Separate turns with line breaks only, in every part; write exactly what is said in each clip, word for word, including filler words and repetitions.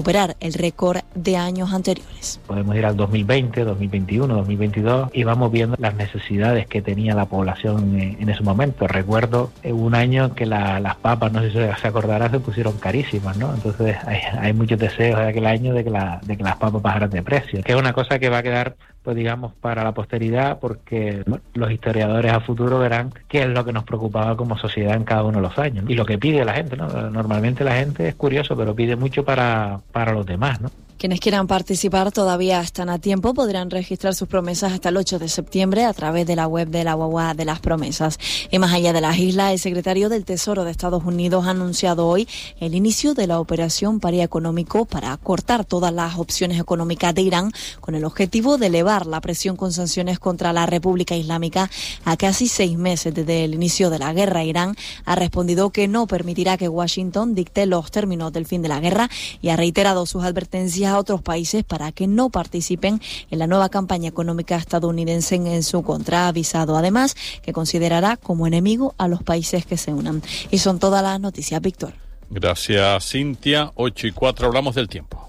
superar el récord de años anteriores.
Podemos ir al dos mil veinte, dos mil veintiuno, dos mil veintidós y vamos viendo las necesidades que tenía la población en, en ese momento. Recuerdo un año que la, las papas, no sé si se acordará, se pusieron carísimas, ¿no? Entonces hay, hay muchos deseos de aquel año de que, la, de que las papas bajaran de precio, que es una cosa que va a quedar, pues digamos, para la posteridad, porque bueno, los historiadores a futuro verán qué es lo que nos preocupaba como sociedad en cada uno de los años, ¿no? Y lo que pide la gente, ¿no? Normalmente la gente es curioso, pero pide mucho para, para los demás, ¿no?
Quienes quieran participar todavía están a tiempo, podrán registrar sus promesas hasta el ocho de septiembre a través de la web de la Guagua de las Promesas. Y más allá de las islas, el secretario del Tesoro de Estados Unidos ha anunciado hoy el inicio de la operación Paria Económico para cortar todas las opciones económicas de Irán con el objetivo de elevar la presión con sanciones contra la República Islámica a casi seis meses desde el inicio de la guerra. Irán ha respondido que no permitirá que Washington dicte los términos del fin de la guerra y ha reiterado sus advertencias a otros países para que no participen en la nueva campaña económica estadounidense en su contra. Ha avisado además que considerará como enemigo a los países que se unan. Y son todas las noticias, Víctor.
Gracias, Cintia. ocho y cuatro, hablamos del tiempo.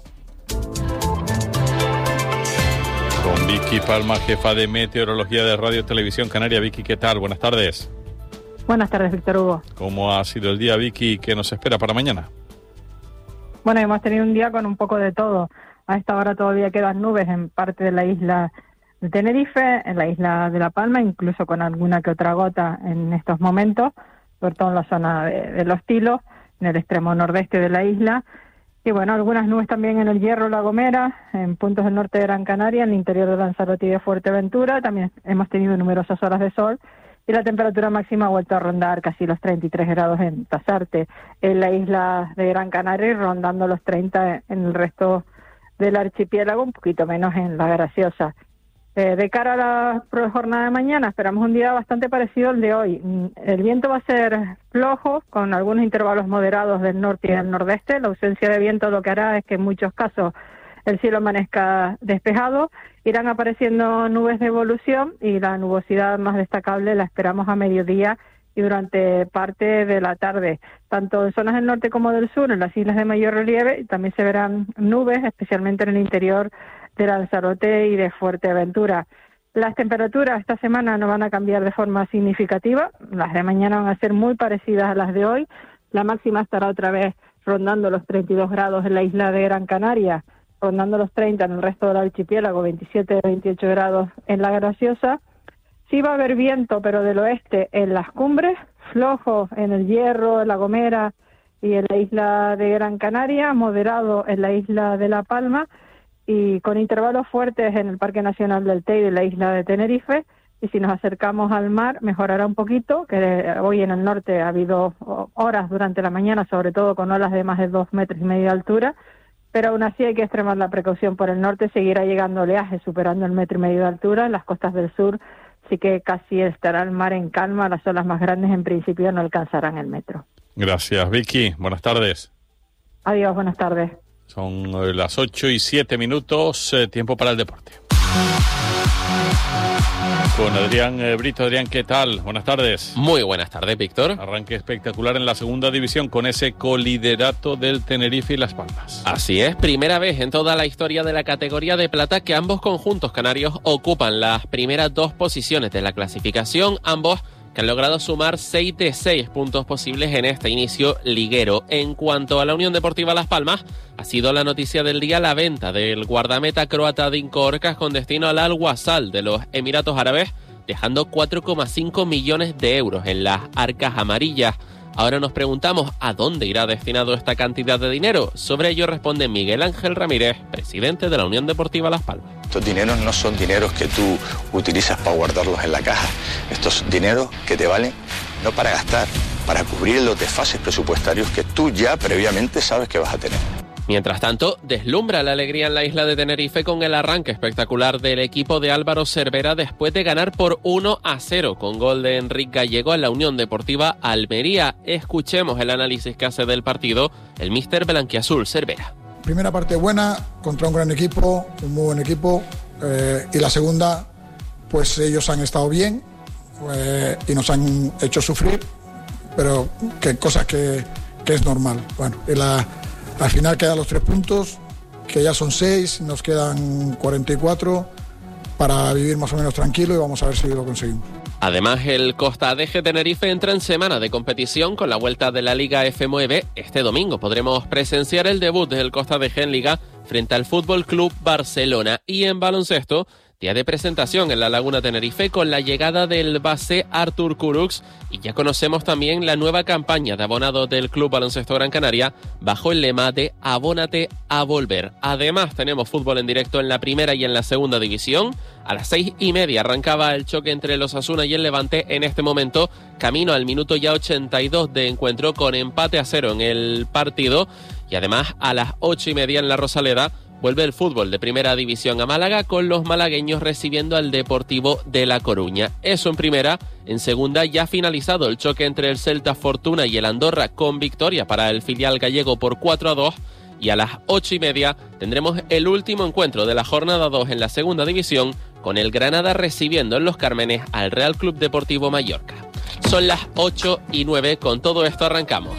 Con Vicky Palma, jefa de meteorología de Radio Televisión Canaria. Vicky, ¿qué tal? Buenas tardes.
Buenas tardes, Víctor Hugo.
¿Cómo ha sido el día, Vicky? ¿Qué nos espera para mañana?
Bueno, hemos tenido un día con un poco de todo. A esta hora todavía quedan nubes en parte de la isla de Tenerife, en la isla de La Palma, incluso con alguna que otra gota en estos momentos, sobre todo en la zona de, de Los Tilos, en el extremo nordeste de la isla. Y bueno, algunas nubes también en el Hierro, La Gomera, en puntos del norte de Gran Canaria, en el interior de Lanzarote y de Fuerteventura. También hemos tenido numerosas horas de sol. Y la temperatura máxima ha vuelto a rondar casi los treinta y tres grados en Tasarte, en la isla de Gran Canaria, y rondando los treinta en el resto del archipiélago, un poquito menos en La Graciosa. Eh, de cara a la jornada de mañana, esperamos un día bastante parecido al de hoy. El viento va a ser flojo, con algunos intervalos moderados del norte y del nordeste. La ausencia de viento lo que hará es que en muchos casos el cielo amanezca despejado. Irán apareciendo nubes de evolución y la nubosidad más destacable la esperamos a mediodía y durante parte de la tarde, tanto en zonas del norte como del sur, en las islas de mayor relieve, también se verán nubes, especialmente en el interior de Lanzarote y de Fuerteventura. Las temperaturas esta semana no van a cambiar de forma significativa, las de mañana van a ser muy parecidas a las de hoy. La máxima estará otra vez rondando los treinta y dos grados en la isla de Gran Canaria, rondando los treinta en el resto del archipiélago, veintisiete, veintiocho grados en La Graciosa. Sí va a haber viento, pero del oeste en las cumbres, flojo en el Hierro, en La Gomera y en la isla de Gran Canaria, moderado en la isla de La Palma y con intervalos fuertes en el Parque Nacional del Teide y la isla de Tenerife. Y si nos acercamos al mar, mejorará un poquito, que hoy en el norte ha habido horas durante la mañana, sobre todo con olas de más de dos metros y medio de altura, pero aún así hay que extremar la precaución. Por el norte seguirá llegando oleaje superando el metro y medio de altura. En las costas del sur sí que casi estará el mar en calma. Las olas más grandes en principio no alcanzarán el metro.
Gracias, Vicky. Buenas tardes.
Adiós, buenas tardes.
Son las ocho y siete minutos, eh, tiempo para el deporte. Con Adrián eh, Brito. Adrián, ¿qué tal? Buenas tardes.
Muy buenas tardes, Víctor.
Arranque espectacular en la segunda división con ese coliderato del Tenerife y Las Palmas.
Así es, primera vez en toda la historia de la categoría de plata que ambos conjuntos canarios ocupan las primeras dos posiciones de la clasificación, ambos que han logrado sumar seis de seis puntos posibles en este inicio liguero. En cuanto a la Unión Deportiva Las Palmas, ha sido la noticia del día la venta del guardameta croata Dinko Orcas con destino al Al-Wasal de los Emiratos Árabes, dejando cuatro coma cinco millones de euros en las arcas amarillas. Ahora nos preguntamos a dónde irá destinado esta cantidad de dinero. Sobre ello responde Miguel Ángel Ramírez, presidente de la Unión Deportiva Las Palmas.
Estos dineros no son dineros que tú utilizas para guardarlos en la caja. Estos dineros que te valen no para gastar, para cubrir los desfases presupuestarios que tú ya previamente sabes que vas a tener.
Mientras tanto, deslumbra la alegría en la isla de Tenerife con el arranque espectacular del equipo de Álvaro Cervera después de ganar por uno a cero con gol de Enrique Gallego a la Unión Deportiva Almería. Escuchemos el análisis que hace del partido el míster blanquiazul Cervera.
Primera parte buena, contra un gran equipo, un muy buen equipo, eh, y la segunda, pues ellos han estado bien eh, y nos han hecho sufrir, pero que cosas que, que es normal. Bueno, y la... Al final quedan los tres puntos, que ya son seis, nos quedan cuarenta y cuatro para vivir más o menos tranquilo y vamos a ver si lo conseguimos.
Además, el Costa Adeje Tenerife entra en semana de competición con la vuelta de la Liga F nueve. Este domingo podremos presenciar el debut del Costa Adeje en Liga frente al Fútbol Club Barcelona. Y en baloncesto, día de presentación en la Laguna Tenerife con la llegada del base Artur Kurux, y ya conocemos también la nueva campaña de abonados del Club Baloncesto Gran Canaria bajo el lema de Abónate a volver. Además, tenemos fútbol en directo en la primera y en la segunda división. A las seis y media arrancaba el choque entre los Osasuna y el Levante. En este momento, camino al minuto ya ochenta y dos de encuentro con empate a cero en el partido. Y además, a las ocho y media en la Rosaleda, vuelve el fútbol de primera división a Málaga con los malagueños recibiendo al Deportivo de La Coruña. Eso en primera. En segunda, ya ha finalizado el choque entre el Celta Fortuna y el Andorra con victoria para el filial gallego por cuatro a dos. Y a las ocho y media tendremos el último encuentro de la jornada dos en la segunda división con el Granada recibiendo en Los Cármenes al Real Club Deportivo Mallorca. Son las ocho y nueve, con todo esto arrancamos.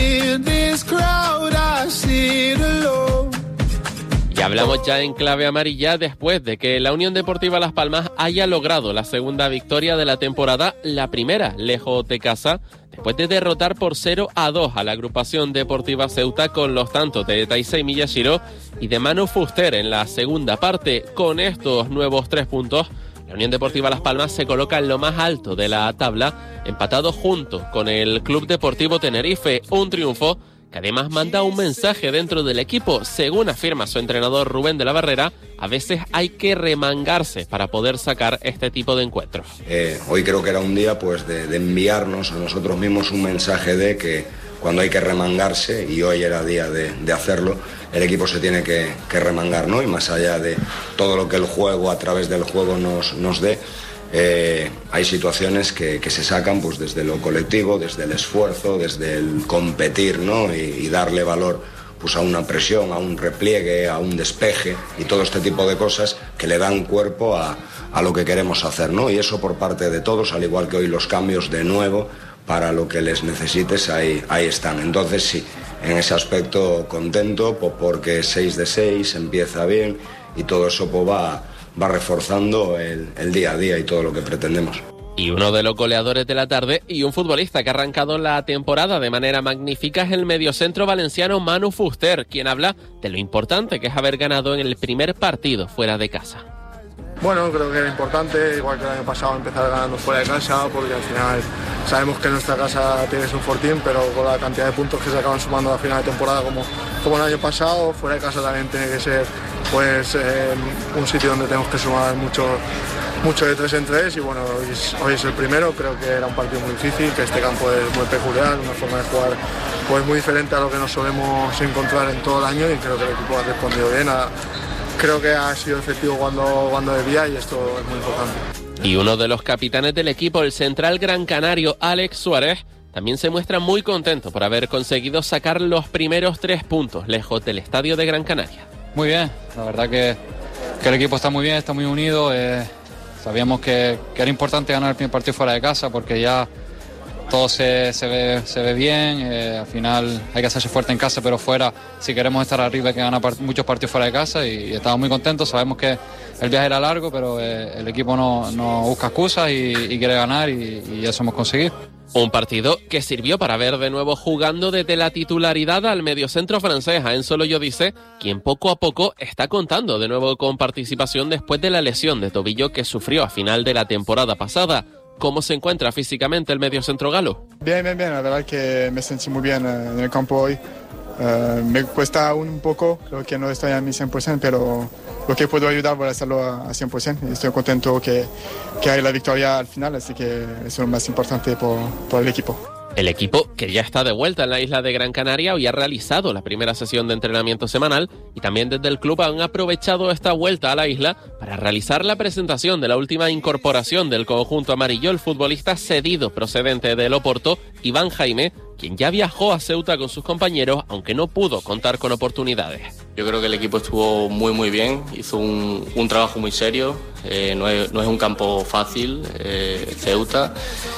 Y hablamos ya en clave amarilla después de que la Unión Deportiva Las Palmas haya logrado la segunda victoria de la temporada, la primera lejos de casa, después de derrotar por cero a dos a la agrupación deportiva Ceuta con los tantos de Taisei Miyashiro y de Manu Fuster en la segunda parte. Con estos nuevos tres puntos, la Unión Deportiva Las Palmas se coloca en lo más alto de la tabla, empatado junto con el Club Deportivo Tenerife, un triunfo que además manda un mensaje dentro del equipo. Según afirma su entrenador Rubén de la Barrera, a veces hay que remangarse para poder sacar este tipo de encuentros.
Eh, hoy creo que era un día pues de, de enviarnos a nosotros mismos un mensaje de que cuando hay que remangarse, y hoy era día de, de hacerlo, el equipo se tiene que, que remangar, ¿no? Y más allá de todo lo que el juego, a través del juego nos, nos dé, Eh, hay situaciones que, que se sacan pues desde lo colectivo, desde el esfuerzo, desde el competir, ¿no? y, y darle valor pues a una presión, a un repliegue, a un despeje y todo este tipo de cosas que le dan cuerpo a, a lo que queremos hacer, ¿no? Y eso por parte de todos, al igual que hoy los cambios de nuevo, para lo que les necesites, ahí, ahí están. Entonces sí, en ese aspecto contento pues, porque seis de seis empieza bien y todo eso pues va va reforzando el, el día a día y todo lo que pretendemos.
Y uno de los goleadores de la tarde y un futbolista que ha arrancado la temporada de manera magnífica es el mediocentro valenciano Manu Fuster, quien habla de lo importante que es haber ganado en el primer partido fuera de casa.
Bueno, creo que era importante, igual que el año pasado, empezar ganando fuera de casa, porque al final sabemos que nuestra casa tiene su fortín, pero con la cantidad de puntos que se acaban sumando a la final de temporada como, como el año pasado, fuera de casa también tiene que ser pues eh, un sitio donde tenemos que sumar mucho, mucho de tres en tres, y bueno, hoy es, hoy es el primero. Creo que era un partido muy difícil, que este campo es muy peculiar, una forma de jugar pues muy diferente a lo que nos solemos encontrar en todo el año, y creo que el equipo ha respondido bien. A, creo que ha sido efectivo cuando, cuando debía, y esto es muy importante.
Y uno de los capitanes del equipo, el central gran canario Alex Suárez, también se muestra muy contento por haber conseguido sacar los primeros tres puntos lejos del estadio de Gran Canaria.
Muy bien, la verdad que, que el equipo está muy bien, está muy unido. Eh, sabíamos que, que era importante ganar el primer partido fuera de casa porque ya todo se, se, ve, se ve bien. Eh, al final hay que hacerse fuerte en casa, pero fuera, si queremos estar arriba, hay que ganar part- muchos partidos fuera de casa, y, y estamos muy contentos. Sabemos que el viaje era largo, pero eh, el equipo no, no busca excusas y, y quiere ganar, y, y eso hemos conseguido.
Un partido que sirvió para ver de nuevo jugando desde la titularidad al mediocentro francés, a Enzo Loyodice, quien poco a poco está contando de nuevo con participación después de la lesión de tobillo que sufrió a final de la temporada pasada. ¿Cómo se encuentra físicamente el mediocentro galo?
Bien, bien, bien. La verdad que me sentí muy bien en el campo hoy. Uh, me cuesta aún un poco, creo que no estoy a mi cien por ciento, pero lo que puedo ayudar voy a hacerlo a cien por ciento. Y estoy contento que, que hay la victoria al final, así que eso es lo más importante por, por el equipo.
El equipo, que ya está de vuelta en la isla de Gran Canaria, hoy ha realizado la primera sesión de entrenamiento semanal, y también desde el club han aprovechado esta vuelta a la isla para realizar la presentación de la última incorporación del conjunto amarillo, el futbolista cedido procedente del Oporto, Iván Jaime, quien ya viajó a Ceuta con sus compañeros, aunque no pudo contar con oportunidades.
Yo creo que el equipo estuvo muy muy bien, hizo un, un trabajo muy serio, eh, no, es, no es un campo fácil, eh, Ceuta,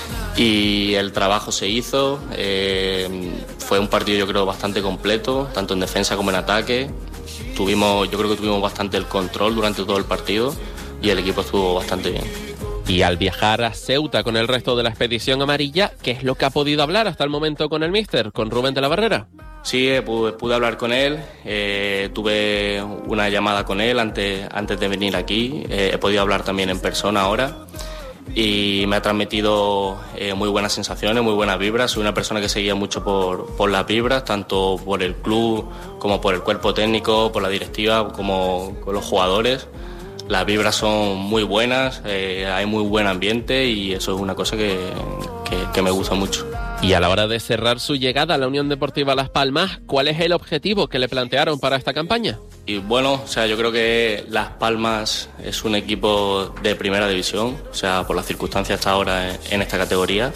y el trabajo se hizo, eh, fue un partido yo creo bastante completo, tanto en defensa como en ataque, tuvimos, yo creo que tuvimos bastante el control durante todo el partido y el equipo estuvo bastante bien.
Y al viajar a Ceuta con el resto de la expedición amarilla, ¿qué es lo que ha podido hablar hasta el momento con el míster, con Rubén de la Barrera?
Sí, pude, pude hablar con él, eh, tuve una llamada con él antes, antes de venir aquí, eh, he podido hablar también en persona ahora y me ha transmitido eh, muy buenas sensaciones, muy buenas vibras. Soy una persona que seguía mucho por, por las vibras, tanto por el club como por el cuerpo técnico, por la directiva, como con los jugadores. Las vibras son muy buenas, eh, hay muy buen ambiente y eso es una cosa que, que, que me gusta mucho.
Y a la hora de cerrar su llegada a la Unión Deportiva Las Palmas, ¿cuál es el objetivo que le plantearon para esta campaña?
Y bueno, o sea, yo creo que Las Palmas es un equipo de primera división, o sea, por las circunstancias hasta ahora en, en esta categoría.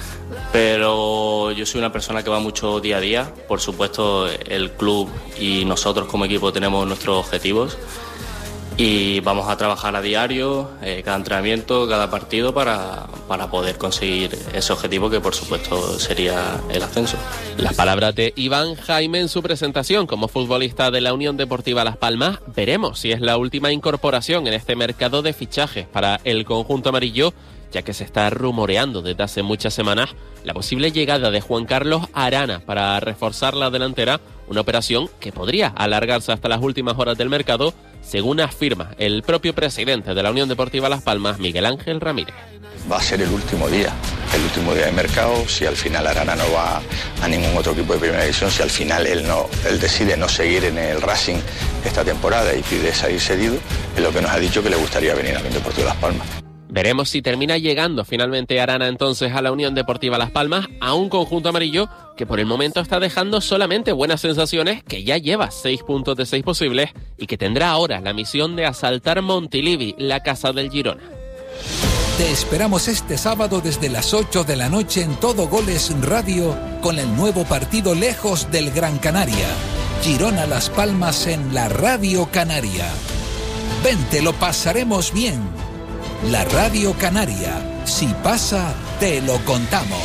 Pero yo soy una persona que va mucho día a día. Por supuesto, el club y nosotros como equipo tenemos nuestros objetivos. Y vamos a trabajar a diario, eh, cada entrenamiento, cada partido para, para poder conseguir ese objetivo que por supuesto sería el ascenso.
Las palabras de Iván Jaime en su presentación como futbolista de la Unión Deportiva Las Palmas. Veremos si es la última incorporación en este mercado de fichajes para el conjunto amarillo, ya que se está rumoreando desde hace muchas semanas la posible llegada de Juan Carlos Arana para reforzar la delantera, una operación que podría alargarse hasta las últimas horas del mercado, según afirma el propio presidente de la Unión Deportiva Las Palmas, Miguel Ángel Ramírez.
Va a ser el último día, el último día de mercado. Si al final Arana no va a ningún otro equipo de primera división, si al final él no, él decide no seguir en el Racing esta temporada y pide salir cedido, es lo que nos ha dicho que le gustaría venir a la Unión Deportiva Las Palmas.
Veremos si termina llegando finalmente Arana entonces a la Unión Deportiva Las Palmas, a un conjunto amarillo que por el momento está dejando solamente buenas sensaciones, que ya lleva seis puntos de seis posibles y que tendrá ahora la misión de asaltar Montilivi, la casa del Girona.
Te esperamos este sábado desde las ocho de la noche en Todo Goles Radio con el nuevo partido Lejos del Gran Canaria. Girona Las Palmas en la Radio Canaria. Vente, lo pasaremos bien. La Radio Canaria, si pasa, te lo contamos.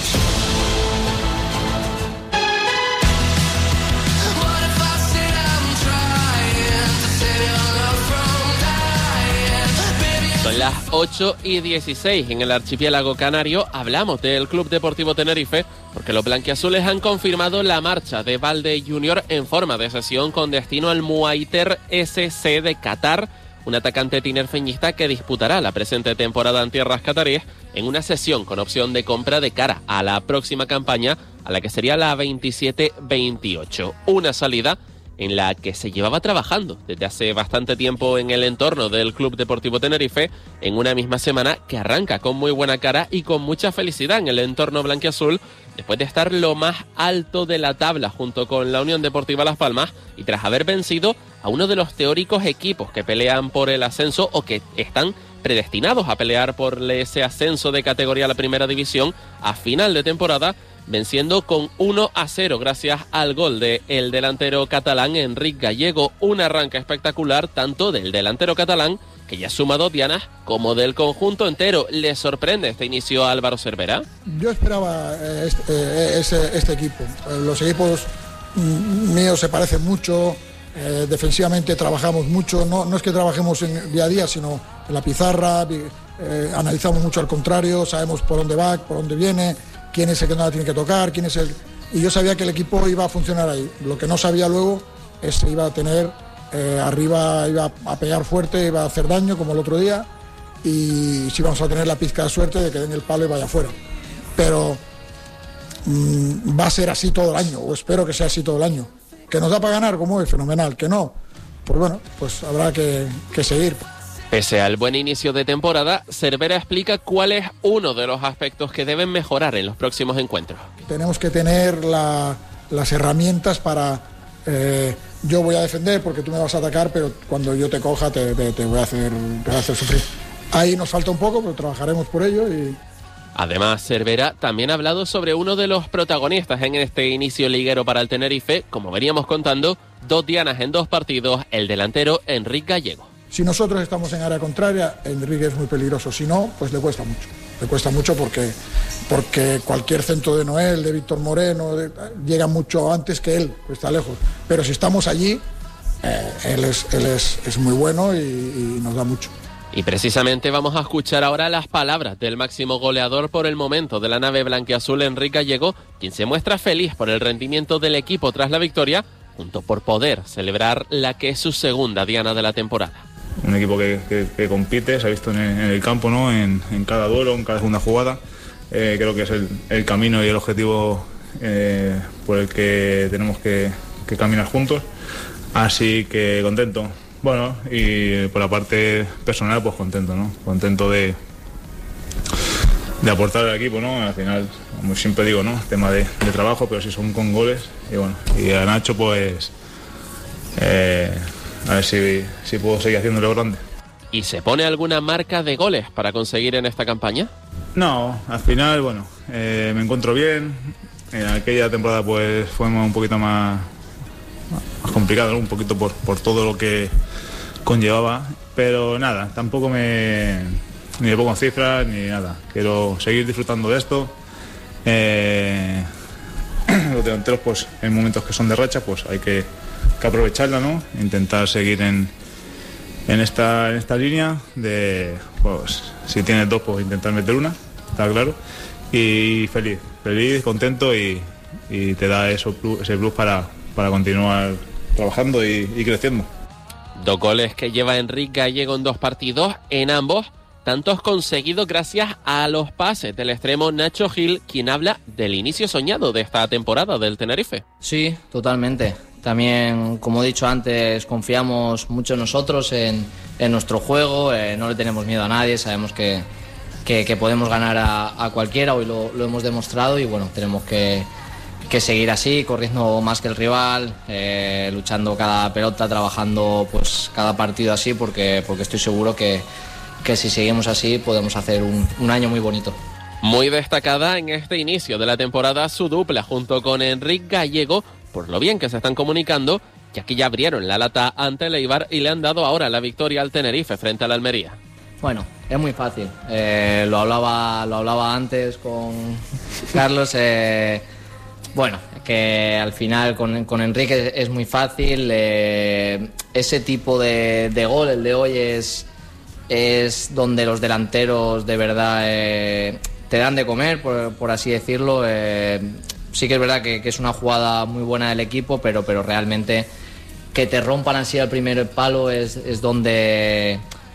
Son las ocho y dieciséis en el archipiélago canario. Hablamos del Club Deportivo Tenerife porque los blanquiazules han confirmado la marcha de Valde Junior en forma de cesión con destino al Muayter S C de Qatar, un atacante tinerfeñista que disputará la presente temporada en tierras cataríes en una cesión con opción de compra de cara a la próxima campaña, a la que sería la veintisiete veintiocho. Una salida en la que se llevaba trabajando desde hace bastante tiempo en el entorno del Club Deportivo Tenerife, en una misma semana que arranca con muy buena cara y con mucha felicidad en el entorno blanquiazul, después de estar lo más alto de la tabla junto con la Unión Deportiva Las Palmas y tras haber vencido a uno de los teóricos equipos que pelean por el ascenso o que están predestinados a pelear por ese ascenso de categoría a la primera división a final de temporada, venciendo con uno a cero gracias al gol del el delantero catalán Enric Gallego. Un arranque espectacular tanto del delantero catalán, que ya suma dos dianas, como del conjunto entero. ¿Le sorprende este inicio a Álvaro Cervera?
Yo esperaba eh, este, eh, este, este equipo. Los equipos míos se parecen mucho, eh, defensivamente trabajamos mucho, no, no es que trabajemos en día a día, sino en la pizarra, eh, analizamos mucho al contrario, sabemos por dónde va, por dónde viene, quién es el que no la tiene que tocar, quién es el... Y yo sabía que el equipo iba a funcionar ahí. Lo que no sabía luego es que iba a tener, eh, arriba iba a pegar fuerte, iba a hacer daño como el otro día, y si vamos a tener la pizca de suerte de que den el palo y vaya fuera. Pero mmm, va a ser así todo el año, o espero que sea así todo el año. Que nos da para ganar, como es, fenomenal. Que no, pues bueno, pues habrá que, que seguir.
Pese al buen inicio de temporada, Cervera explica cuál es uno de los aspectos que deben mejorar en los próximos encuentros.
Tenemos que tener la, las herramientas para... Eh, yo voy a defender porque tú me vas a atacar, pero cuando yo te coja te, te, te, voy a hacer, te voy a hacer sufrir. Ahí nos falta un poco, pero trabajaremos por ello y...
Además, Cervera también ha hablado sobre uno de los protagonistas en este inicio liguero para el Tenerife, como veníamos contando, dos dianas en dos partidos, el delantero Enric Gallego.
Si nosotros estamos en área contraria, Enrique es muy peligroso. Si no, pues le cuesta mucho. Le cuesta mucho porque, porque cualquier centro de Noel, de Víctor Moreno, de, llega mucho antes que él, que está lejos. Pero si estamos allí, eh, él, es, él es, es muy bueno y, y nos da mucho.
Y precisamente vamos a escuchar ahora las palabras del máximo goleador por el momento de la nave blanquiazul, Enric Gallego, quien se muestra feliz por el rendimiento del equipo tras la victoria, junto por poder celebrar la que es su segunda diana de la temporada.
Un equipo que, que, que compite, se ha visto en el, en el campo, ¿no? en, en cada duelo, en cada segunda jugada. Eh, creo que es el, el camino y el objetivo eh, por el que tenemos que, que caminar juntos. Así que contento. Bueno, y por la parte personal, pues contento, ¿no? Contento de, de aportar al equipo, ¿no? Al final, como siempre digo, ¿no? Tema de, de trabajo, pero si son con goles. Y bueno, y a Nacho, pues, eh, a ver si, si puedo seguir haciéndolo grande.
¿Y se pone alguna marca de goles para conseguir en esta campaña?
No, al final, bueno, eh, me encuentro bien. En aquella temporada, pues, fue un poquito más, más complicado, ¿no? Un poquito por, por todo lo que conllevaba, pero nada, tampoco me ni me pongo cifras ni nada. Quiero seguir disfrutando de esto. Eh, los delanteros, pues en momentos que son de racha, pues hay que, que aprovecharla, ¿no? Intentar seguir en, en esta en esta línea de, pues si tienes dos, pues intentar meter una, está claro. Y feliz, feliz, contento y, y te da eso, ese plus para, para continuar trabajando y, y creciendo.
Dos goles que lleva Enric Gallego en dos partidos, en ambos, tantos conseguidos gracias a los pases del extremo Nacho Gil, quien habla del inicio soñado de esta temporada del Tenerife.
Sí, totalmente. También, como he dicho antes, confiamos mucho en nosotros, en, en nuestro juego, eh, no le tenemos miedo a nadie, sabemos que, que, que podemos ganar a, a cualquiera, hoy lo, lo hemos demostrado y bueno, tenemos que... que seguir así, corriendo más que el rival, eh, luchando cada pelota, trabajando pues cada partido así, porque, porque estoy seguro que, que si seguimos así podemos hacer un, un año muy bonito.
Muy destacada en este inicio de la temporada su dupla junto con Enric Gallego, por lo bien que se están comunicando, ya que ya abrieron la lata ante el Eibar y le han dado ahora la victoria al Tenerife frente al Almería.
Bueno, es muy fácil, eh, lo, hablaba, lo hablaba antes con Carlos, eh, bueno, que al final con, con Enrique es muy fácil, eh, ese tipo de, de gol, el de hoy, es, es donde los delanteros de verdad eh, te dan de comer, por, por así decirlo. Eh, sí que es verdad que, que es una jugada muy buena del equipo, pero, pero realmente que te rompan así al primer palo es, es donde,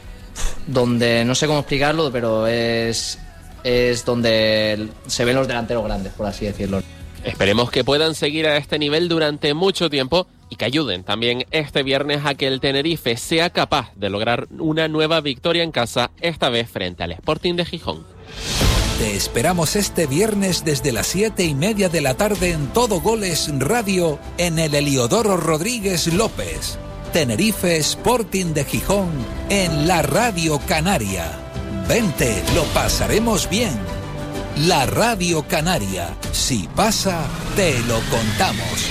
donde, no sé cómo explicarlo, pero es, es donde se ven los delanteros grandes, por así decirlo.
Esperemos que puedan seguir a este nivel durante mucho tiempo y que ayuden también este viernes a que el Tenerife sea capaz de lograr una nueva victoria en casa, esta vez frente al Sporting de Gijón.
Te esperamos este viernes desde las siete y media de la tarde en Todo Goles Radio en el Heliodoro Rodríguez López. Tenerife Sporting de Gijón en la Radio Canaria. Vente, lo pasaremos bien. La Radio Canaria. Si pasa, te lo contamos.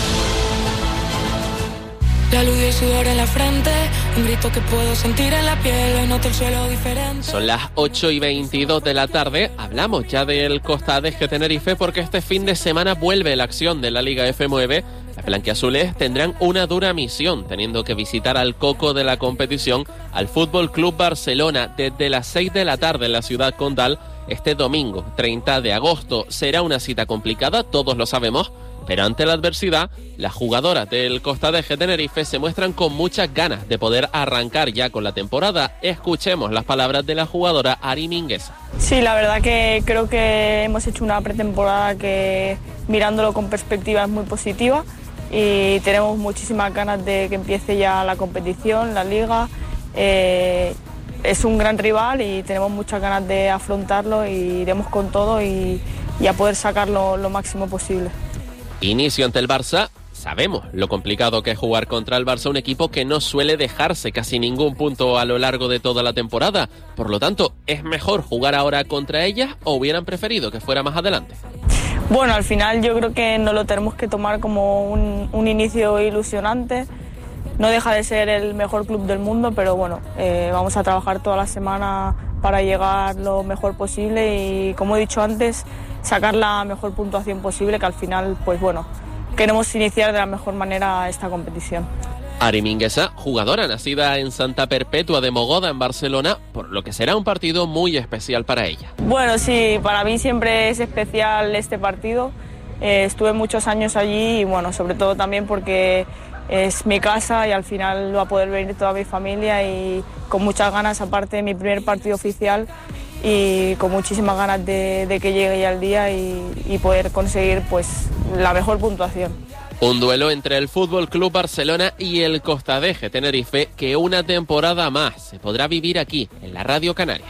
La luz y el sudor en la frente, un grito que puedo sentir en la piel, noto el suelo diferente.
Son las ocho y veintidós de la tarde, hablamos ya del Costa de Tenerife porque este fin de semana vuelve la acción de la Liga F nueve. Las blanquiazules tendrán una dura misión, teniendo que visitar al coco de la competición, al F C Barcelona, desde las seis de la tarde en la ciudad condal. Este domingo, treinta de agosto, será una cita complicada, todos lo sabemos, pero ante la adversidad, las jugadoras del Costa de Tenerife se muestran con muchas ganas de poder arrancar ya con la temporada. Escuchemos las palabras de la jugadora Ari Mingueza.
Sí, la verdad que creo que hemos hecho una pretemporada que, mirándolo con perspectiva, es muy positiva y tenemos muchísimas ganas de que empiece ya la competición, la liga. Eh, Es un gran rival y tenemos muchas ganas de afrontarlo y iremos con todo y, y a poder sacarlo lo máximo posible.
Inicio ante el Barça. Sabemos lo complicado que es jugar contra el Barça, un equipo que no suele dejarse casi ningún punto a lo largo de toda la temporada. Por lo tanto, ¿es mejor jugar ahora contra ellas o hubieran preferido que fuera más adelante?
Bueno, al final yo creo que no lo tenemos que tomar como un, un inicio ilusionante. No deja de ser el mejor club del mundo, pero bueno, eh, vamos a trabajar toda la semana para llegar lo mejor posible y, como he dicho antes, sacar la mejor puntuación posible, que al final, pues bueno, queremos iniciar de la mejor manera esta competición.
Ari Mingueza, jugadora nacida en Santa Perpetua de Mogoda, en Barcelona, por lo que será un partido muy especial para ella.
Bueno, sí, para mí siempre es especial este partido. Eh, estuve muchos años allí y bueno, sobre todo también porque es mi casa y al final va a poder venir toda mi familia y con muchas ganas, aparte de mi primer partido oficial, y con muchísimas ganas de, de que llegue ya el día y, y poder conseguir pues la mejor puntuación.
Un duelo entre el Fútbol Club Barcelona y el Costadeje Tenerife que una temporada más se podrá vivir aquí, en la Radio Canaria.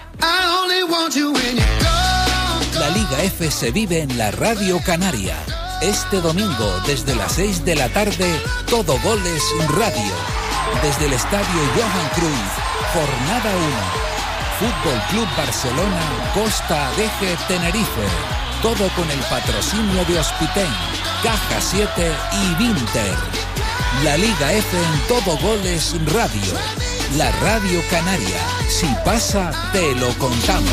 La Liga F se vive en la Radio Canaria. Este domingo, desde las seis de la tarde, Todo Goles Radio. Desde el Estadio Johan Cruyff, jornada uno. Fútbol Club Barcelona, Costa Adeje Tenerife. Todo con el patrocinio de Hospiten, Caja siete y Vinter. La Liga F en Todo Goles Radio. La Radio Canaria. Si pasa, te lo contamos.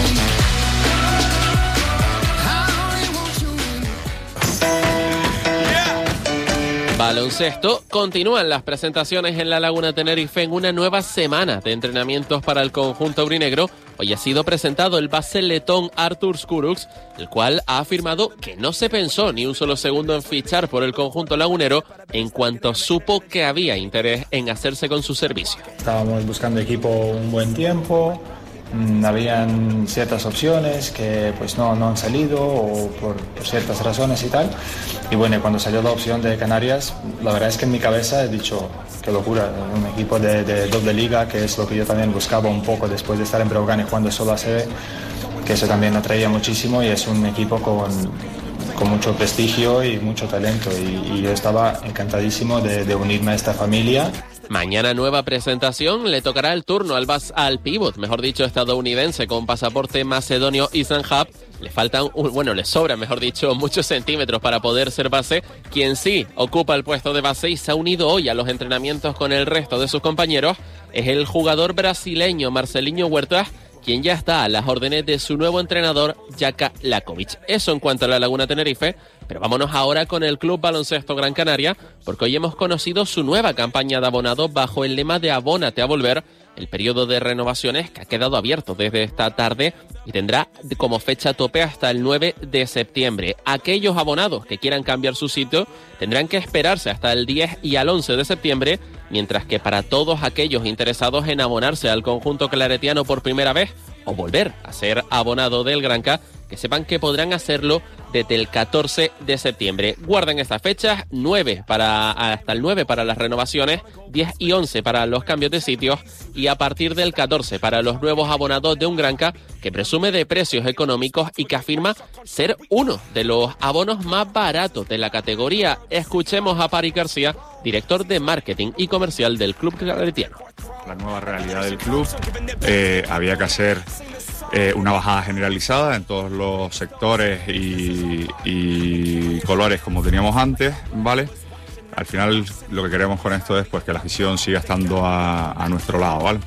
Baloncesto, continúan las presentaciones en la Laguna Tenerife en una nueva semana de entrenamientos para el conjunto aurinegro. Hoy ha sido presentado el base letón Artur Skuruks, el cual ha afirmado que no se pensó ni un solo segundo en fichar por el conjunto lagunero en cuanto supo que había interés en hacerse con su servicio.
Estábamos buscando equipo un buen tiempo. Habían ciertas opciones que pues no, no han salido o por, por ciertas razones y tal, y bueno, cuando salió la opción de Canarias, la verdad es que en mi cabeza he dicho qué locura, un equipo de, de doble liga, que es lo que yo también buscaba un poco después de estar en Breogán y jugando solo a C B, que eso también me atraía muchísimo, y es un equipo con, con mucho prestigio y mucho talento, y, y yo estaba encantadísimo de, de unirme a esta familia.
Mañana nueva presentación, le tocará el turno al bas, al pívot, mejor dicho, estadounidense con pasaporte macedonio Ethan Happ. Le faltan, bueno, le sobran, mejor dicho, muchos centímetros para poder ser base. Quien sí ocupa el puesto de base y se ha unido hoy a los entrenamientos con el resto de sus compañeros es el jugador brasileño Marcelinho Huertas, quien ya está a las órdenes de su nuevo entrenador, Jaka Lakovic. Eso en cuanto a la Laguna Tenerife, pero vámonos ahora con el Club Baloncesto Gran Canaria, porque hoy hemos conocido su nueva campaña de abonado bajo el lema de Abónate a Volver, el periodo de renovaciones que ha quedado abierto desde esta tarde y tendrá como fecha tope hasta el nueve de septiembre. Aquellos abonados que quieran cambiar su sitio tendrán que esperarse hasta el diez y al once de septiembre, mientras que para todos aquellos interesados en abonarse al conjunto claretiano por primera vez o volver a ser abonado del Granca, que sepan que podrán hacerlo desde el catorce de septiembre. Guarden estas fechas, nueve para, hasta el nueve para las renovaciones, diez y once para los cambios de sitios y a partir del catorce para los nuevos abonados de un Granca que presume de precios económicos y que afirma ser uno de los abonos más baratos de la categoría. Escuchemos a Pari García, director de marketing y comercial del club claretiano.
La nueva realidad del club, eh, había que hacer eh, una bajada generalizada en todos los sectores y, y colores como teníamos antes, ¿vale? Al final lo que queremos con esto es pues que la afición siga estando a, a nuestro lado, ¿vale?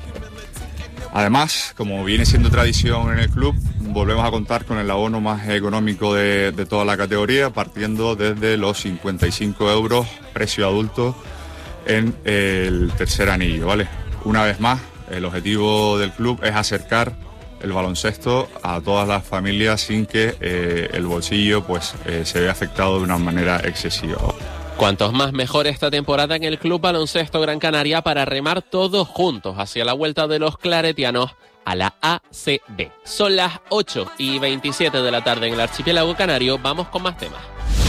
Además, como viene siendo tradición en el club, volvemos a contar con el abono más económico de, de toda la categoría, partiendo desde los cincuenta y cinco euros precio adulto en el tercer anillo, ¿vale? Una vez más, el objetivo del club es acercar el baloncesto a todas las familias sin que eh, el bolsillo pues, eh, se vea afectado de una manera excesiva.
Cuantos más mejor esta temporada en el Club Baloncesto Gran Canaria para remar todos juntos hacia la vuelta de los claretianos a la A C B. Son las ocho y veintisiete de la tarde en el archipiélago canario. Vamos con más temas.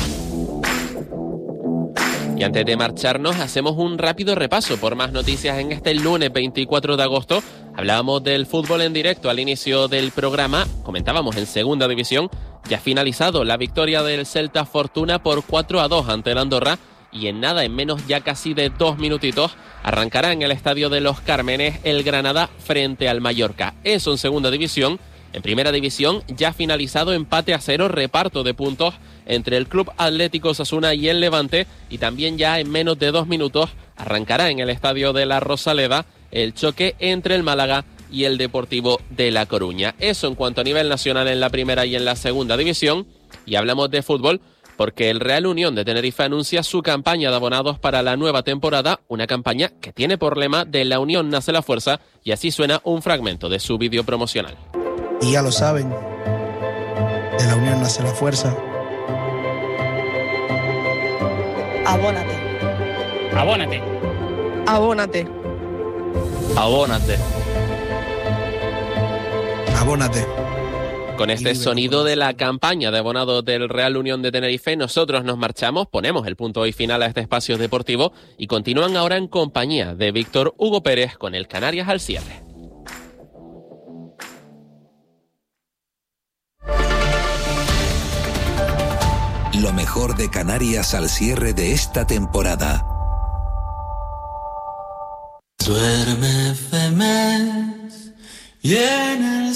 Y antes de marcharnos, hacemos un rápido repaso por más noticias en este lunes veinticuatro de agosto. Hablábamos del fútbol en directo al inicio del programa. Comentábamos en segunda división. Ya ha finalizado la victoria del Celta Fortuna por cuatro a dos ante el Andorra. Y en nada, en menos ya casi de dos minutitos, arrancará en el Estadio de los Cármenes el Granada frente al Mallorca. Eso en segunda división. En primera división, ya ha finalizado empate a cero, reparto de puntos entre el Club Atlético Osasuna y el Levante, y también ya en menos de dos minutos arrancará en el Estadio de la Rosaleda el choque entre el Málaga y el Deportivo de La Coruña. Eso en cuanto a nivel nacional en la primera y en la segunda división. Y hablamos de fútbol porque el Real Unión de Tenerife anuncia su campaña de abonados para la nueva temporada, una campaña que tiene por lema "De la unión nace la fuerza", y así suena un fragmento de su vídeo promocional.
Y ya lo saben, de la unión nace la fuerza.
Abónate.
Abónate.
Abónate.
Abónate.
Abónate.
Con este sonido de la campaña de abonados del Real Unión de Tenerife, nosotros nos marchamos, ponemos el punto y final a este espacio deportivo y continúan ahora en compañía de Víctor Hugo Pérez con el Canarias al cierre.
Lo mejor de Canarias al cierre de esta temporada.
Duerme Femes y en el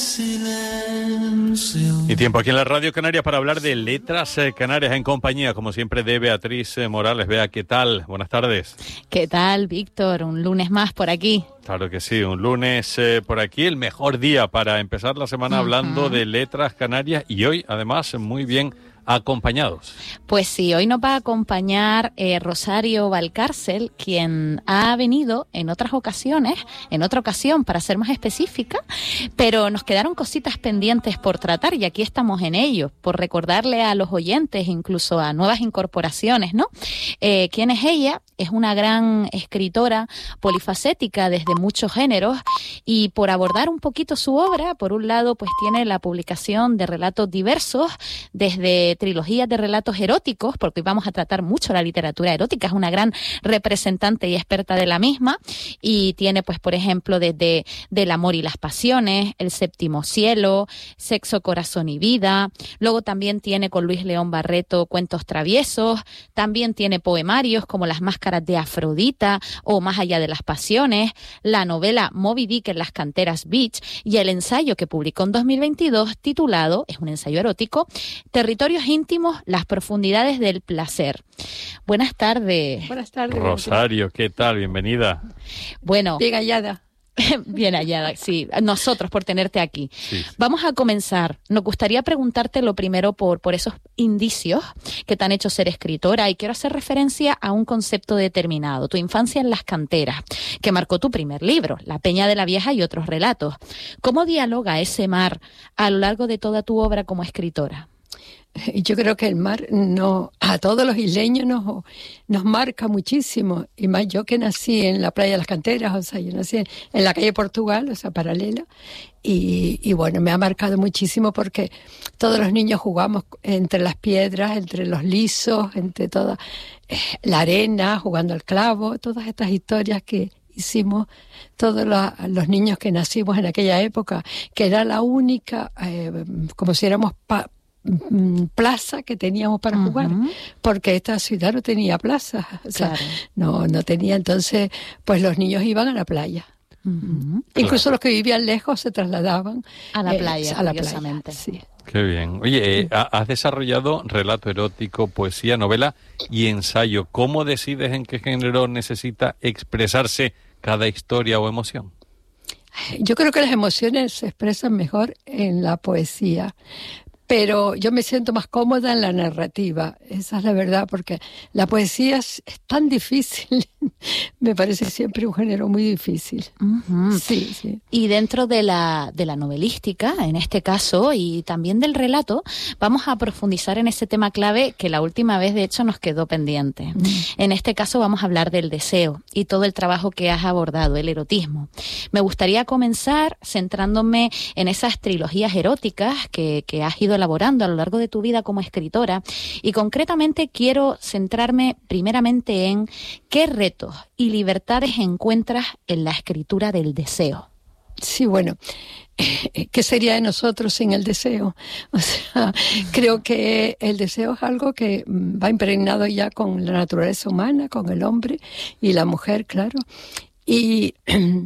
silencio.
Y tiempo aquí en la Radio Canaria para hablar de Letras Canarias en compañía, como siempre, de Beatriz Morales. Bea, ¿qué tal? Buenas tardes.
¿Qué tal, Víctor? Un lunes más por aquí.
Claro que sí, un lunes eh, por aquí, el mejor día para empezar la semana uh-huh. hablando de Letras Canarias y hoy, además, muy bien acompañados.
Pues sí, hoy nos va a acompañar eh, Rosario Valcárcel, quien ha venido en otras ocasiones, en otra ocasión para ser más específica, pero nos quedaron cositas pendientes por tratar y aquí estamos en ello, por recordarle a los oyentes, incluso a nuevas incorporaciones, ¿no? Eh, ¿Quién es ella? Es una gran escritora polifacética desde muchos géneros y por abordar un poquito su obra, por un lado, pues tiene la publicación de relatos diversos, desde trilogías de relatos eróticos, porque hoy vamos a tratar mucho la literatura erótica, es una gran representante y experta de la misma, y tiene pues por ejemplo desde Del amor y las pasiones, El séptimo cielo, Sexo, corazón y vida, luego también tiene con Luis León Barreto Cuentos traviesos, también tiene poemarios como Las máscaras de Afrodita o Más allá de las pasiones, la novela Moby Dick en las canteras Beach y el ensayo que publicó en dos mil veintidós titulado, es un ensayo erótico, Territorios íntimos, las profundidades del placer. Buenas tardes.
Buenas tardes.
Rosario, ¿qué tal? Bienvenida.
Bueno.
Bien hallada.
Bien hallada, sí. Nosotros por tenerte aquí.
Sí, sí.
Vamos a comenzar. Nos gustaría preguntarte lo primero por, por esos indicios que te han hecho ser escritora y quiero hacer referencia a un concepto determinado, tu infancia en las canteras, que marcó tu primer libro, La Peña de la Vieja y otros relatos. ¿Cómo dialoga ese mar a lo largo de toda tu obra como escritora?
Yo creo que el mar no, a todos los isleños nos, nos marca muchísimo, y más yo que nací en la playa de las canteras, o sea, yo nací en, en la calle Portugal, o sea, paralela, y, y bueno, me ha marcado muchísimo porque todos los niños jugamos entre las piedras, entre los lisos, entre toda eh, la arena, jugando al clavo, todas estas historias que hicimos todos los, los niños que nacimos en aquella época, que era la única, eh, como si éramos pa, plaza que teníamos para uh-huh. jugar, porque esta ciudad no tenía plaza, o sea,
claro.
no, no tenía, entonces pues los niños iban a la playa. Uh-huh. Incluso claro. los que vivían lejos se trasladaban
a la playa,
eh, a la playa. Sí.
Qué bien. Oye, eh, has desarrollado relato erótico, poesía, novela y ensayo. ¿Cómo decides en qué género necesita expresarse cada historia o emoción?
Yo creo que las emociones se expresan mejor en la poesía, pero yo me siento más cómoda en la narrativa, esa es la verdad, porque la poesía es, es tan difícil, me parece siempre un género muy difícil.
Uh-huh.
Sí, sí.
Y dentro de la, de la novelística, en este caso, y también del relato, vamos a profundizar en ese tema clave que la última vez, de hecho, nos quedó pendiente. Uh-huh. En este caso vamos a hablar del deseo y todo el trabajo que has abordado, el erotismo. Me gustaría comenzar centrándome en esas trilogías eróticas que, que has ido elaborando a lo largo de tu vida como escritora y concretamente quiero centrarme primeramente en qué retos y libertades encuentras en la escritura del deseo.
Sí, bueno, ¿qué sería de nosotros sin el deseo? O sea, creo que el deseo es algo que va impregnado ya con la naturaleza humana, con el hombre y la mujer, claro, y,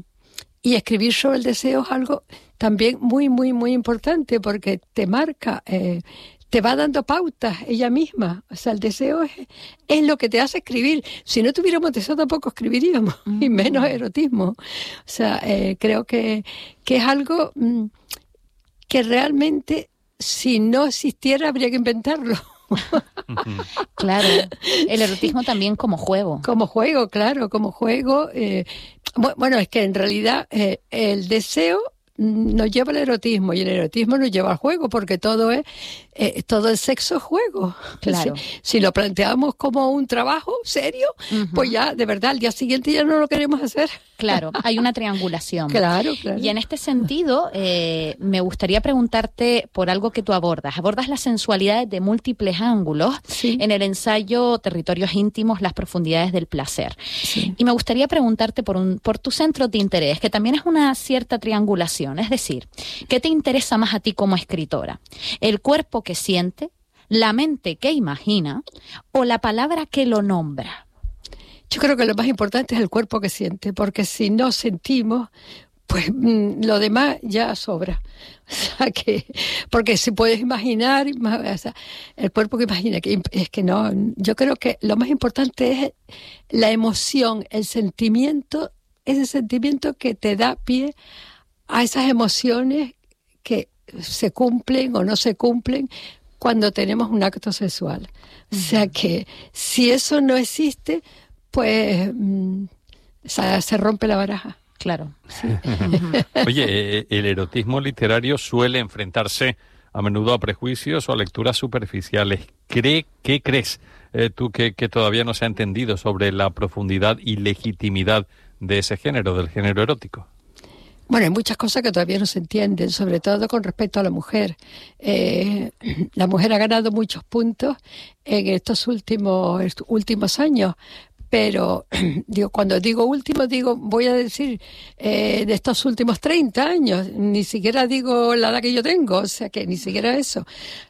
y escribir sobre el deseo es algo también muy, muy, muy importante porque te marca, eh, te va dando pautas ella misma. O sea, el deseo es, es lo que te hace escribir. Si no tuviéramos deseo tampoco escribiríamos, mm. y menos erotismo. O sea, eh, creo que, que es algo mm, que realmente si no existiera habría que inventarlo.
Claro, el erotismo también como juego.
Como juego, claro, como juego. Eh, bueno, es que en realidad eh, el deseo nos lleva al erotismo y el erotismo nos lleva al juego, porque todo es eh, todo el sexo es juego.
Claro.
Si, si lo planteamos como un trabajo serio, uh-huh. pues ya de verdad al día siguiente ya no lo queremos hacer.
Claro, hay una triangulación.
Claro, claro.
Y en este sentido, eh, me gustaría preguntarte por algo que tú abordas. Abordas la sensualidad de múltiples ángulos
sí.
en el ensayo Territorios íntimos, las profundidades del placer.
Sí.
Y me gustaría preguntarte por, un, por tu centro de interés, que también es una cierta triangulación. Es decir, ¿qué te interesa más a ti como escritora? ¿El cuerpo que siente, la mente que imagina o la palabra que lo nombra?
Yo creo que lo más importante es el cuerpo que siente, porque si no sentimos, pues mmm, lo demás ya sobra. O sea que, porque si puedes imaginar, o sea, el cuerpo que imagina, que es que no, yo creo que lo más importante es la emoción, el sentimiento, ese sentimiento que te da pie a esas emociones que se cumplen o no se cumplen cuando tenemos un acto sexual. O sea que si eso no existe, pues mmm, se, se rompe la baraja.
Claro.
Sí.
Oye, el erotismo literario suele enfrentarse a menudo a prejuicios o a lecturas superficiales. ¿Cree, ¿Qué crees eh, tú que, que todavía no se ha entendido sobre la profundidad y legitimidad de ese género, del género erótico?
Bueno, hay muchas cosas que todavía no se entienden, sobre todo con respecto a la mujer. Eh, la mujer ha ganado muchos puntos en estos últimos, estos últimos años, pero digo, cuando digo último, digo, voy a decir eh, de estos últimos treinta años, ni siquiera digo la edad que yo tengo, o sea que ni siquiera eso,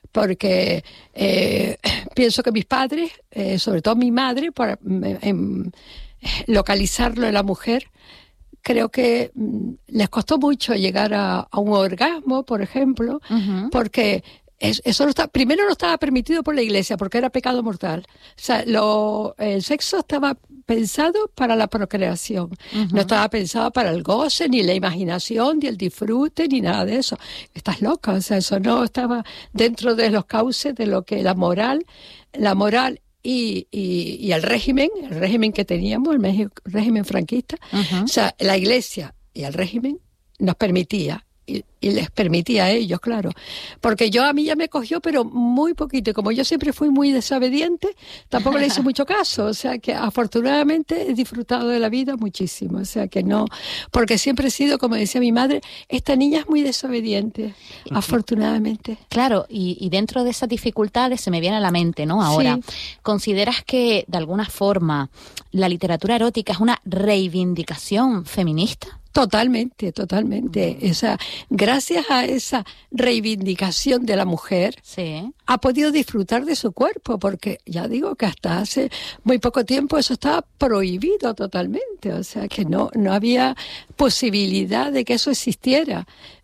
porque eh, pienso que mis padres, eh, sobre todo mi madre, para en, localizarlo en la mujer, creo que mm, les costó mucho llegar a, a un orgasmo, por ejemplo, uh-huh. porque es, eso no está, primero no estaba permitido por la Iglesia, porque era pecado mortal. O sea, lo, el sexo estaba pensado para la procreación, uh-huh. no estaba pensado para el goce, ni la imaginación, ni el disfrute, ni nada de eso. Estás loca, o sea, eso no estaba dentro de los cauces de lo que la moral, la moral Y, y, y el régimen, el régimen que teníamos, el régimen franquista, uh-huh. o sea, la Iglesia y el régimen nos permitía, y, y les permitía a ellos, claro, porque yo a mí ya me cogió, pero muy poquito, y como yo siempre fui muy desobediente, tampoco le hice mucho caso, o sea que afortunadamente he disfrutado de la vida muchísimo, o sea que no, porque siempre he sido, como decía mi madre, esta niña es muy desobediente, uh-huh. afortunadamente.
Claro, y, y dentro de esas dificultades se me viene a la mente, ¿no? Ahora, sí. ¿Consideras que de alguna forma la literatura erótica es una reivindicación feminista?
Totalmente, totalmente. Mm. Esa, gracias a esa reivindicación de la mujer,
sí.
ha podido disfrutar de su cuerpo, porque ya digo que hasta hace muy poco tiempo eso estaba prohibido totalmente, o sea que no, no había posibilidad de que eso existiera.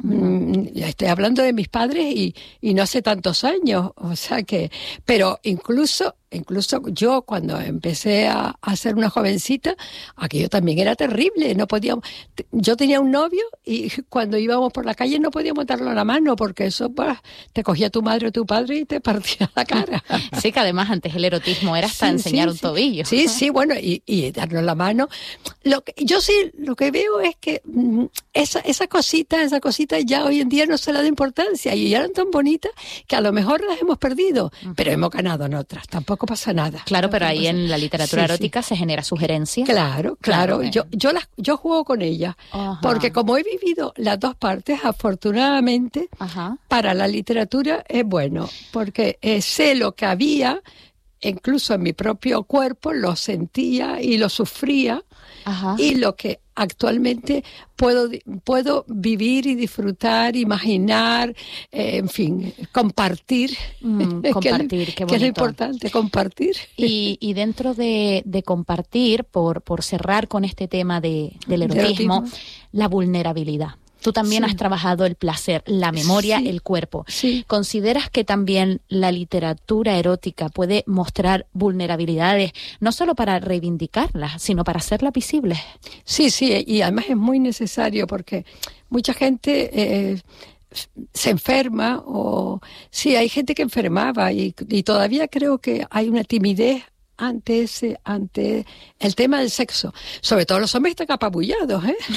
Mm. Estoy hablando de mis padres y, y no hace tantos años, o sea que, pero incluso Incluso yo, cuando empecé a, a ser una jovencita, aquello también era terrible. No podíamos. Yo tenía un novio y cuando íbamos por la calle no podíamos darle la mano porque eso pues, te cogía tu madre o tu padre y te partía la cara.
Sí, que además antes el erotismo era hasta
sí,
enseñar
sí,
un
sí.
tobillo.
Sí, sí, bueno, y, y darnos la mano. Lo que, yo sí, lo que veo es que mmm, esa, esa cosita, esa cosita ya hoy en día no se le da importancia y ya eran tan bonitas que a lo mejor las hemos perdido, uh-huh. pero hemos ganado en otras. Tampoco pasa nada.
Claro, pero ahí en la literatura
sí,
erótica
sí.
se genera sugerencia.
Claro, claro.
claro
Yo, yo, las, yo juego con ellas.
Ajá.
Porque como he vivido las dos partes, afortunadamente,
Ajá.
para la literatura es bueno. Porque eh, sé lo que había, incluso en mi propio cuerpo, lo sentía y lo sufría.
Ajá.
Y lo que actualmente puedo puedo vivir y disfrutar, imaginar, eh, en fin, compartir.
Mm, compartir,
que,
qué bonito.
Que es lo importante, compartir.
Y, y dentro de, de compartir, por, por cerrar con este tema de, del erotismo,
erotismo,
la vulnerabilidad. Tú también
sí.
has trabajado el placer, la memoria,
sí.
el cuerpo.
Sí.
¿Consideras que también la literatura erótica puede mostrar vulnerabilidades, no solo para reivindicarlas, sino para hacerlas visibles?
Sí, sí, y además es muy necesario porque mucha gente eh, se enferma o... Sí, hay gente que enfermaba y, y todavía creo que hay una timidez ante ese, ante el tema del sexo. Sobre todo los hombres están apabullados, ¿eh?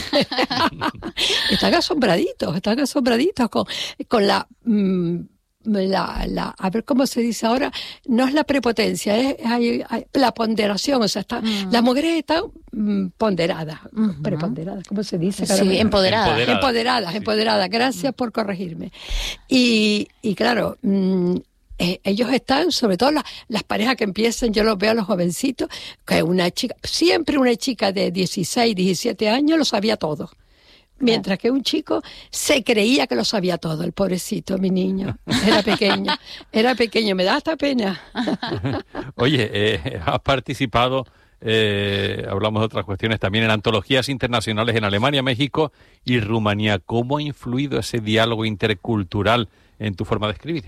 Están asombraditos, están asombraditos con, con la... Mmm, La, la, a ver cómo se dice ahora, no es la prepotencia, es hay, hay, la ponderación, o sea, está, mm. las mujeres están mm, ponderadas, uh-huh. preponderadas, ¿cómo se dice?
Sí, empoderadas.
Empoderadas, empoderadas, sí. empoderadas. Gracias mm. por corregirme. Y, y claro, mm, eh, ellos están, sobre todo las, las parejas que empiezan, yo los veo a los jovencitos, que una chica, siempre una chica de dieciséis, diecisiete años lo sabía todo. Mientras que un chico se creía que lo sabía todo, el pobrecito, mi niño. Era pequeño, era pequeño, me da hasta pena.
Oye, eh, has participado, eh, hablamos de otras cuestiones, también en antologías internacionales en Alemania, México y Rumanía. ¿Cómo ha influido ese diálogo intercultural en tu forma de escribir?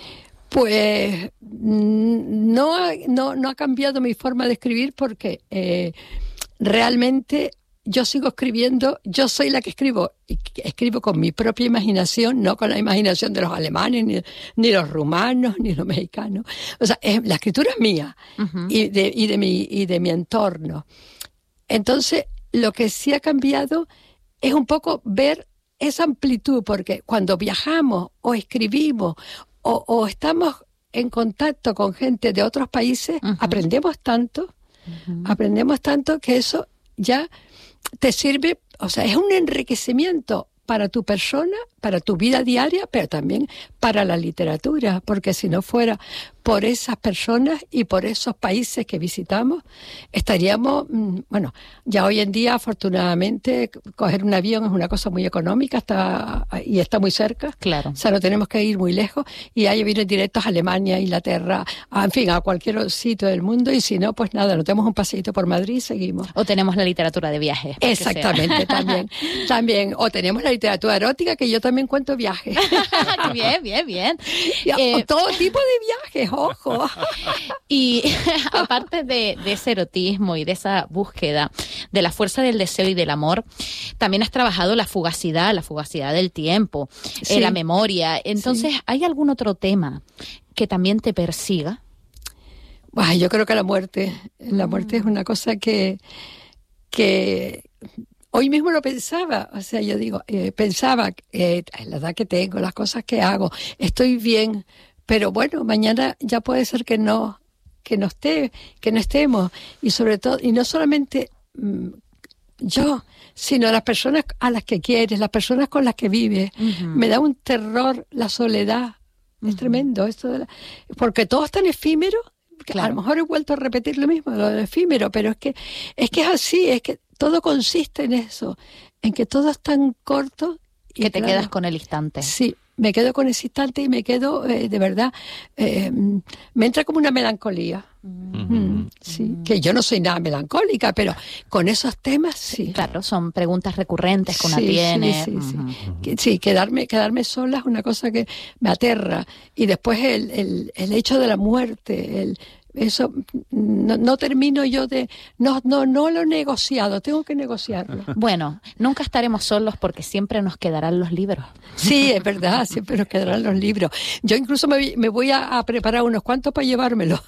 Pues no ha, no, no ha cambiado mi forma de escribir porque eh, realmente... Yo sigo escribiendo, yo soy la que escribo, escribo con mi propia imaginación, no con la imaginación de los alemanes, ni, ni los rumanos, ni los mexicanos. O sea, es, la escritura es mía uh-huh. y, de, y, de mi, y de mi entorno. Entonces, lo que sí ha cambiado es un poco ver esa amplitud, porque cuando viajamos o escribimos o, o estamos en contacto con gente de otros países, uh-huh. aprendemos tanto, uh-huh. aprendemos tanto que eso ya... te sirve, o sea, es un enriquecimiento para tu persona, para tu vida diaria, pero también para la literatura, porque si no fuera por esas personas y por esos países que visitamos, estaríamos, bueno, ya hoy en día afortunadamente coger un avión es una cosa muy económica está, y está muy cerca,
claro.
O sea, no tenemos que ir muy lejos y hay aviones directos a Alemania, Inglaterra, a, en fin, a cualquier sitio del mundo y si no, pues nada, nos damos un paseíto por Madrid y seguimos.
O tenemos la literatura de viajes.
Exactamente, también, también, o tenemos la literatura erótica que yo también cuento viajes.
Bien, bien, bien.
Y, eh, todo tipo de viajes, ojo.
Y aparte de, de ese erotismo y de esa búsqueda de la fuerza del deseo y del amor, también has trabajado la fugacidad, la fugacidad del tiempo, sí. eh, la memoria. Entonces, sí. ¿hay algún otro tema que también te persiga?
Ay, yo creo que la muerte. La muerte mm. es una cosa que... que hoy mismo lo pensaba, o sea, yo digo, eh, pensaba, eh, la edad que tengo, las cosas que hago, estoy bien, pero bueno, mañana ya puede ser que no, que no esté, que no estemos, y sobre todo, y no solamente mm, yo, sino las personas a las que quieres, las personas con las que vives. Uh-huh. Me da un terror la soledad, uh-huh. es tremendo, esto de la, porque todo es tan efímero, que claro. a lo mejor he vuelto a repetir lo mismo, lo de efímero, pero es que, es que es así, es que todo consiste en eso, en que todo es tan corto. Y
que te
claro,
quedas con el instante.
Sí, me quedo con ese instante y me quedo, eh, de verdad, eh, me entra como una melancolía. Mm-hmm. Mm, sí, que yo no soy nada melancólica, pero con esos temas sí.
Claro, son preguntas recurrentes que una
sí,
tiene.
Sí, sí, uh-huh. sí. sí quedarme, quedarme sola es una cosa que me aterra. Y después el, el, el hecho de la muerte, el... Eso no, no termino yo de... No, no, no lo he negociado, tengo que negociarlo.
Bueno, nunca estaremos solos porque siempre nos quedarán los libros.
Sí, es verdad, siempre nos quedarán los libros. Yo incluso me, me voy a, a preparar unos cuantos para llevármelos.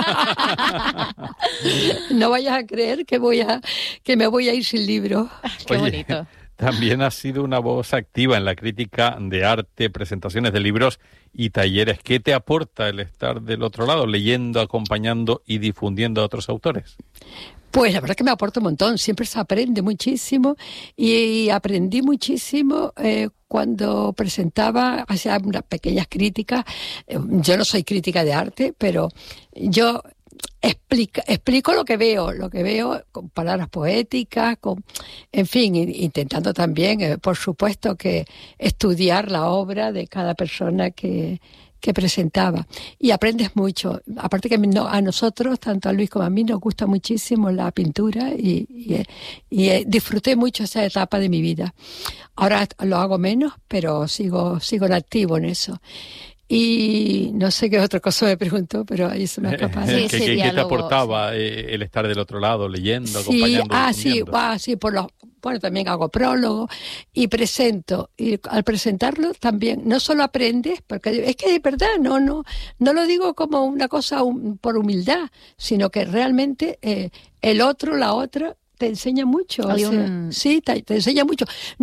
No vayas a creer que voy a que me voy a ir sin libros.
Qué
Oye,
bonito.
También has sido una voz activa en la crítica de arte, presentaciones de libros y talleres. ¿Qué te aporta el estar del otro lado, leyendo, acompañando y difundiendo a otros autores?
Pues la verdad que me aporta un montón, siempre se aprende muchísimo y aprendí muchísimo eh, cuando presentaba, hacía unas pequeñas críticas. Yo no soy crítica de arte, pero yo... Explica, explico lo que veo, lo que veo con palabras poéticas, con, en fin, intentando también, eh, por supuesto, que estudiar la obra de cada persona que, que presentaba. Y aprendes mucho. Aparte que no, a nosotros, tanto a Luis como a mí, nos gusta muchísimo la pintura y, y, y, y disfruté mucho esa etapa de mi vida. Ahora lo hago menos, pero sigo, sigo en activo en eso. Y no sé qué otra cosa me preguntó, pero ahí se me ha escapado.
Sí, ¿Qué, ¿qué, ¿Qué te aportaba eh, el estar del otro lado, leyendo,
sí,
acompañando?
Ah, sí, ah, sí, por los, bueno, también hago prólogo y presento. Y al presentarlo también, no solo aprendes, porque es que de verdad, no, no, no lo digo como una cosa um, por humildad, sino que realmente eh, el otro, la otra, te enseña mucho. O sea, un... Sí, te, te enseña mucho.